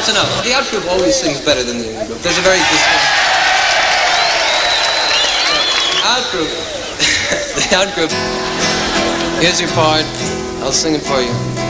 That's enough. The out group always sings better than the in group. There's a very distinct... Out group. The out group. Here's your part. I'll sing it for you.